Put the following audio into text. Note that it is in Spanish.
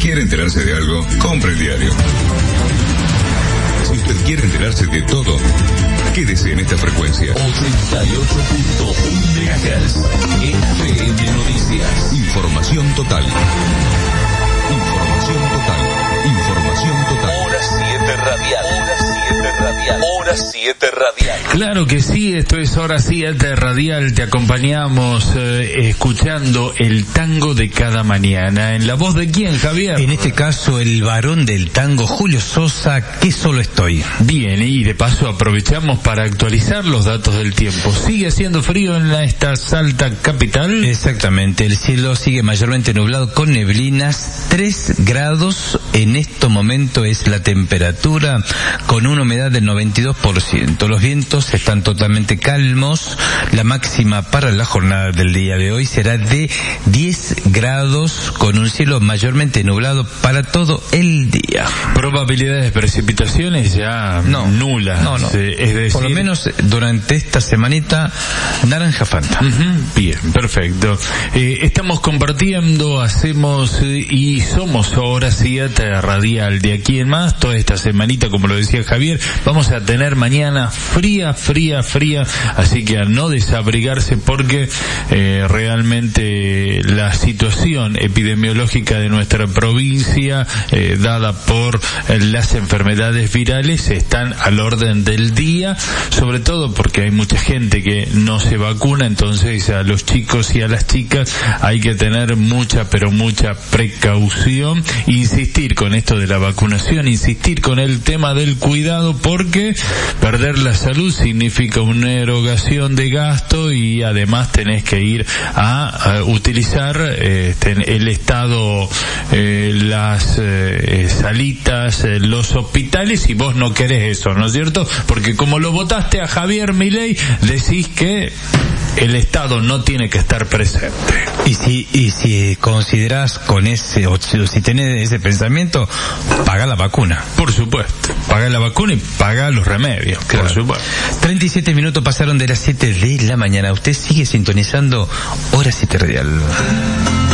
¿Quiere enterarse de algo? Compre el diario. Si usted quiere enterarse de todo, quédese en esta frecuencia. 88.1 MHz. FM Noticias. Información total. Información total. Información total. Hora 7 radial. Hora 7 radial. Hora 7 radial. Claro que sí, esto es Hora 7 radial. Te acompañamos escuchando el tango de cada mañana. ¿En la voz de quién, Javier? En este caso, el varón del tango, Julio Sosa, que solo estoy. Bien, y de paso aprovechamos para actualizar los datos del tiempo. ¿Sigue haciendo frío en esta Salta capital? Exactamente, el cielo sigue mayormente nublado con neblinas, 3 grados en este momento es la temperatura, con una humedad del 92%. Los vientos están totalmente calmos. La máxima para la jornada del día de hoy será de 10 grados, con un cielo mayormente nublado para todo el día. Probabilidades de precipitaciones ya nulas. No. Es decir, por lo menos durante esta semanita, naranja Fanta. Bien, perfecto. Estamos compartiendo, hacemos y somos Hora 7 radial. De aquí en más, toda esta semanita, como lo decía Javier, vamos a tener mañana fría, así que a no desabrigarse porque realmente la situación epidemiológica de nuestra provincia, dada por las enfermedades virales, están al orden del día, sobre todo porque hay mucha gente que no se vacuna, entonces a los chicos y a las chicas hay que tener mucha precaución, insistir con esto de la vacunación, insistir con el tema del cuidado, porque perder la salud significa una erogación de gasto y además tenés que ir a utilizar el Estado, las salitas, los hospitales, y vos no querés eso, ¿no es cierto? Porque como lo votaste a Javier Milei, decís que el Estado no tiene que estar presente. Y si considerás con ese, o si tenés ese pensamiento, paga la vacuna. Por supuesto, paga la vacuna y paga los remedios, claro. Por supuesto. 37 minutos pasaron de las 7 de la mañana. Usted sigue sintonizando Hora 7 Radial.